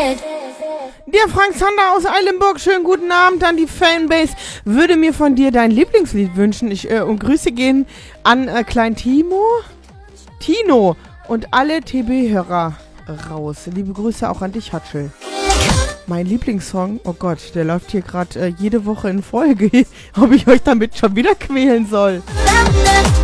Der Frank Zander aus Eilenburg, schönen guten Abend an die Fanbase. Würde mir von dir dein Lieblingslied wünschen. Und Grüße gehen an Klein Tino und alle TB-Hörer raus. Liebe Grüße auch an dich, Hatschel. Mein Lieblingssong, oh Gott, der läuft hier gerade jede Woche in Folge. Ob ich euch damit schon wieder quälen soll.